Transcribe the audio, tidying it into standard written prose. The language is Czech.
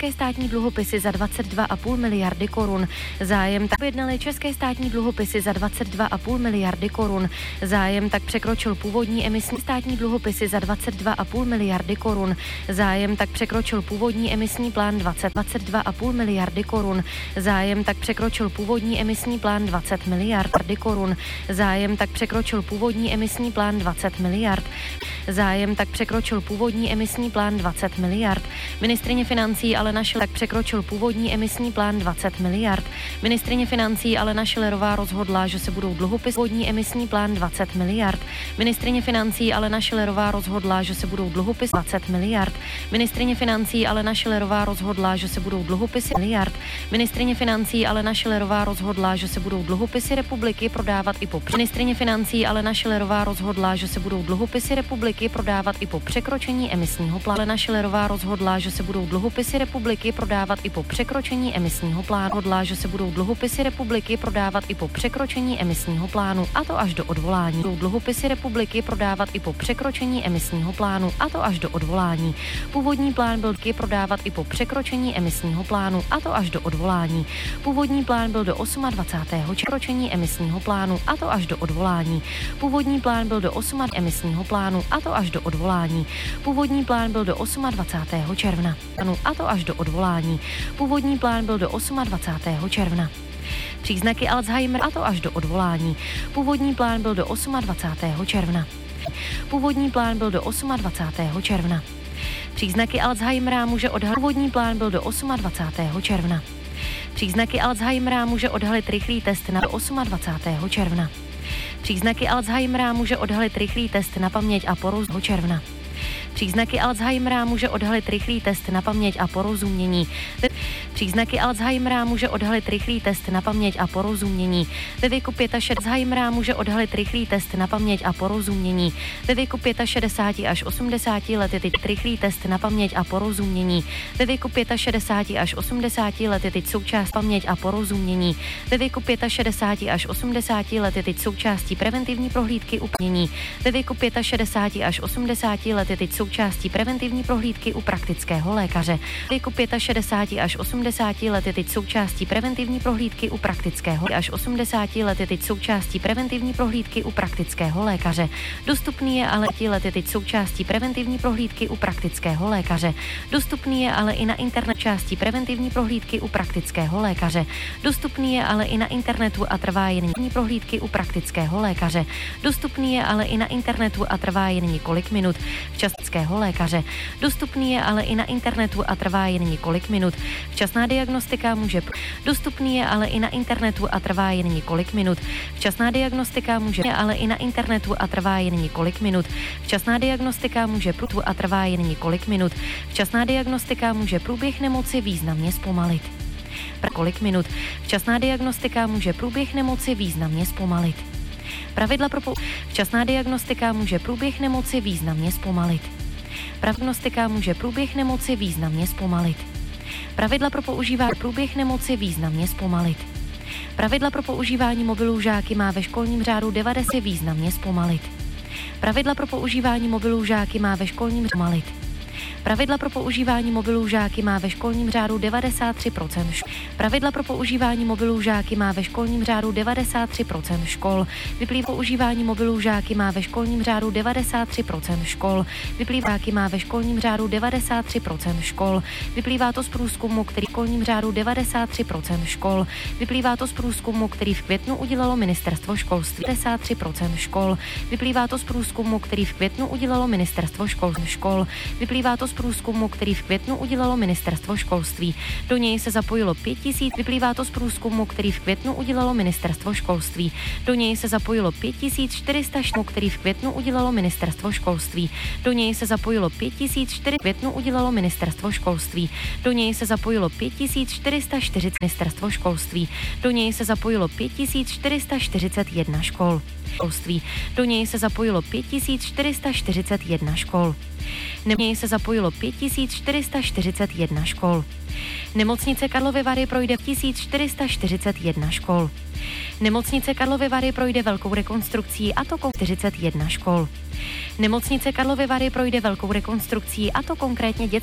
české státní dluhopisy za 22,5 miliardy korun. Zájem tak objednali české státní dluhopisy za 22,5 miliardy korun. Zájem tak překročil původní emisní státní dluhopisy za 22,5 miliardy korun. Zájem tak překročil původní emisní plán 22,5 miliardy korun. Zájem tak překročil původní emisní plán 20 miliardy korun. Zájem tak překročil původní emisní plán 20 miliard. Zájem tak překročil původní emisní plán 20 miliard. Ministryně financí Alena Schillerová tak překročil původní emisní plán 20 miliard. Ministryně financí Alena Schillerová rozhodla, že se budou dluhopisy původní emisní plán 20 miliard. Ministryně financí Alena Schillerová rozhodla, že se budou dluhopisy 20 miliard. Ministryně financí Alena Schillerová rozhodla, že se budou dluhopisy miliard. Ministryně financí Alena Schillerová rozhodla, že se budou dluhopisy republiky prodávat i po Ministryně financí Alena Schillerová rozhodla, že se budou dluhopisy republiky prodávat i po překročení emisního plánu. Alena Schillerová rozhodla, že se budou dluhopisy republiky prodávat i po překročení emisního plánu. Rozhodla, že se budou dluhopisy republiky prodávat i po překročení emisního plánu, a to až do odvolání. Budou dluhopisy republiky prodávat i po překročení emisního plánu, a to až do odvolání. Původní plán byl prodávat i po překročení emisního plánu, a to až do odvolání. Původní plán byl do 28. překročení emisního plánu, a to až do odvolání. Původní plán byl do 8. emisního plánu, a to až do odvolání. Původní plán byl do 28. června, a to až do odvolání. Původní plán byl do 28. června. Příznaky Alzheimera, a to až do odvolání. Původní plán byl do 28. června. Původní plán byl do 28. června. Příznaky Alzheimera může odhalit. Původní plán byl do 28. června. Příznaky Alzheimera může odhalit rychlý test na 28. června. Příznaky Alzheimera může odhalit rychlý test na paměť a porozumění června. Příznaky Alzheimera může odhalit rychlý test na paměť a porozumění. Příznaky Alzheimera může odhalit rychlý test na paměť a porozumění. Ve věku 65 Alzheimera může odhalit rychlý test na paměť a porozumění. Ve věku 65 až 80 let je teď rychlý test na paměť a porozumění. Ve věku 65 až 80 let je teď součást paměť a porozumění. Ve věku 65 až 80 let je teď součástí preventivní prohlídky upnění. Ve věku 65 až 80 let je teď součástí preventivní prohlídky u praktického lékaře. V věku 65 až 80 let je teď součástí preventivní prohlídky u praktického až 80 let je teď součástí preventivní prohlídky u praktického lékaře. Dostupný je ale let je teď součástí preventivní prohlídky u praktického lékaře. Dostupný je ale i na internet částí preventivní prohlídky u praktického lékaře. Dostupný je ale i na internetu a trvá jen prohlídky u praktického lékaře. Dostupný je ale i na internetu a trvá jen několik minut. Včasného lékaře. Dostupný je ale i na internetu a trvá jen několik minut. Včasná diagnostika může. Dostupný je ale i na internetu a trvá jen několik minut. Včasná diagnostika může ale i na internetu a trvá jen několik minut. Včasná diagnostika může a trvá jen několik minut. Včasná diagnostika může průběh nemoci významně zpomalit. Kolik minut. Včasná diagnostika může průběh nemoci významně zpomalit. Pravidla pro včasná diagnostika může průběh nemoci významně zpomalit. Diagnostika může průběh nemoci významně zpomalit. Pravidla pro používání průběh nemoci významně zpomalit. Pravidla pro používání mobilů žáky má ve školním řádu 90 významně zpomalit. Pravidla pro používání mobilů žáky má ve školním zpomalit. Pravidla pro používání mobilů žáky má ve školním řádu 93%. Pravidla pro používání mobilů žáky má ve školním řádu 93% škol. Vyplývá používání mobilů žáky má ve školním řádu 93% škol. Vyplývá žáky má ve školním řádu 93% škol. Vyplývá to z průzkumu, který v školním řádu 93% škol. Vyplývá to z průzkumu, který v květnu udělalo Ministerstvo školství 93% škol. Vyplývá to z průzkumu, který v květnu udělalo Ministerstvo škol. Vyplývá to z průzkumu, který v květnu udělalo Ministerstvo školství. Do něj se zapojilo 5000, vyplývá to z průzkumu, který v květnu udělalo Ministerstvo školství. Do něj se zapojilo 5400 který v květnu udělalo Ministerstvo školství. Do něj se zapojilo 5400 květnu udělalo Ministerstvo školství. Do něj se zapojilo 5440 Ministerstvo školství. Do něj se zapojilo 5441 škol. Školství. Do něj se zapojilo 5441 škol. Do něj se zapojilo 5441 škol. Nemocnice Karlovy Vary projde 1441 škol. Nemocnice Karlovy Vary projde velkou rekonstrukcí, a to 41 škol. Nemocnice Karlovy Vary projde velkou rekonstrukcí, a to konkrétně